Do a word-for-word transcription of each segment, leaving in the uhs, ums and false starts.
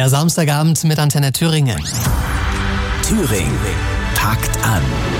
Der Samstagabend mit Antenne Thüringen. Thüringen packt an.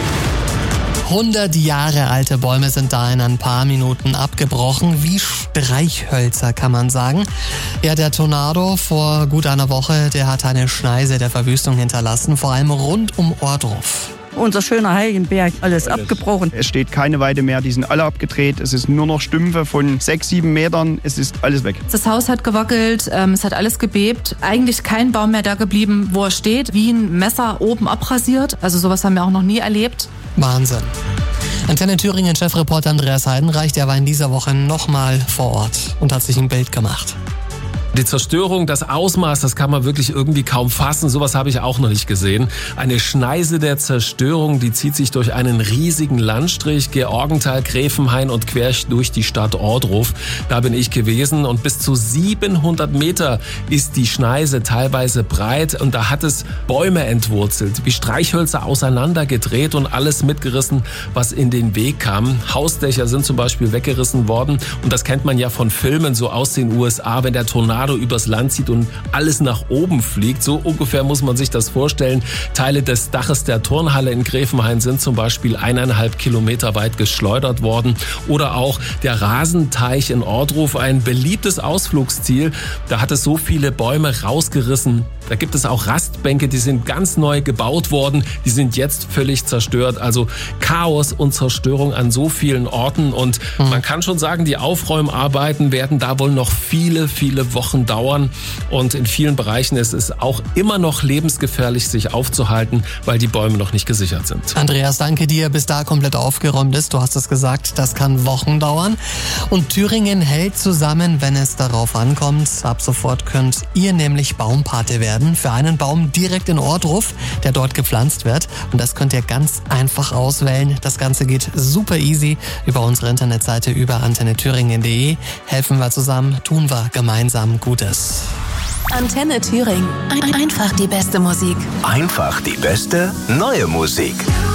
hundert Jahre alte Bäume sind da in ein paar Minuten abgebrochen, wie Streichhölzer, kann man sagen. Ja, der Tornado vor gut einer Woche, der hat eine Schneise der Verwüstung hinterlassen, vor allem rund um Ohrdruf. Unser schöner Heiligenberg, alles, alles abgebrochen. Es steht keine Weide mehr, die sind alle abgedreht. Es ist nur noch Stümpfe von sechs, sieben Metern. Es ist alles weg. Das Haus hat gewackelt, ähm, es hat alles gebebt. Eigentlich kein Baum mehr da geblieben, wo er steht. Wie ein Messer oben abrasiert. Also sowas haben wir auch noch nie erlebt. Wahnsinn. Antenne Thüringen-Chefreporter Andreas Heidenreich, der war in dieser Woche nochmal vor Ort und hat sich ein Bild gemacht. Die Zerstörung, das Ausmaß, das kann man wirklich irgendwie kaum fassen. Sowas habe ich auch noch nicht gesehen. Eine Schneise der Zerstörung, die zieht sich durch einen riesigen Landstrich, Georgenthal, Gräfenhain und quer durch die Stadt Ohrdruf. Da bin ich gewesen und bis zu siebenhundert Meter ist die Schneise teilweise breit und da hat es Bäume entwurzelt, wie Streichhölzer auseinandergedreht und alles mitgerissen, was in den Weg kam. Hausdächer sind zum Beispiel weggerissen worden und das kennt man ja von Filmen so aus den U S A, wenn der Tornado übers Land zieht und alles nach oben fliegt. So ungefähr muss man sich das vorstellen. Teile des Daches der Turnhalle in Gräfenhain sind zum Beispiel eineinhalb Kilometer weit geschleudert worden. Oder auch der Rasenteich in Ohrdruf, ein beliebtes Ausflugsziel. Da hat es so viele Bäume rausgerissen. Da gibt es auch Rastbänke, die sind ganz neu gebaut worden. Die sind jetzt völlig zerstört. Also Chaos und Zerstörung an so vielen Orten. Und mhm. man kann schon sagen, die Aufräumarbeiten werden da wohl noch viele, viele Wochen dauern. Und in vielen Bereichen ist es auch immer noch lebensgefährlich, sich aufzuhalten, weil die Bäume noch nicht gesichert sind. Andreas, danke dir, bis da komplett aufgeräumt ist. Du hast es gesagt, das kann Wochen dauern. Und Thüringen hält zusammen, wenn es darauf ankommt. Ab sofort könnt ihr nämlich Baumpate werden für einen Baum direkt in Ohrdruf, der dort gepflanzt wird. Und das könnt ihr ganz einfach auswählen. Das Ganze geht super easy über unsere Internetseite über antenne thüringen punkt de. Helfen wir zusammen, tun wir gemeinsam Gutes. Antenne Thüringen. Einfach die beste Musik. Einfach die beste neue Musik.